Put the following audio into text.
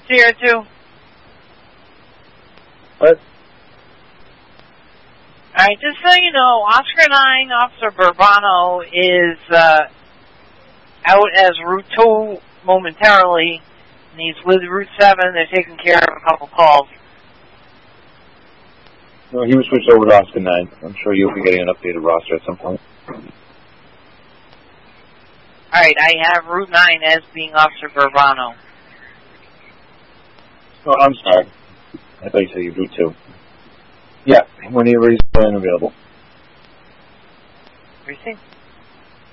CR2? What? Alright, just so you know, Oscar 9, Officer Bourbano is out as Route 2 momentarily, and he's with Route 7. They're taking care of a couple calls. No, he was switched over to Oscar 9. I'm sure you'll be getting an updated roster at some point. Alright, I have Route 9 as being Officer Bourbano. Oh, I'm sorry. I thought you said you Route 2. Yeah, whenever he's available. Everything?